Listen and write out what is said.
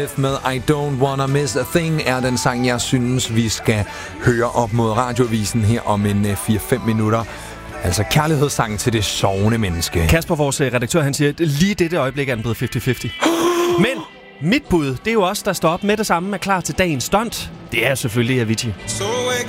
Med I Don't Wanna Miss a Thing er den sang, jeg synes, vi skal høre op mod radioavisen her om en 4-5 minutter. Altså kærlighedssangen til det sovende menneske. Kasper, vores redaktør, han siger, at lige dette øjeblik er den blevet 50-50. Men mit bud, det er jo også der står op med det samme, er klar til dagens stunt. Det er selvfølgelig Avicii.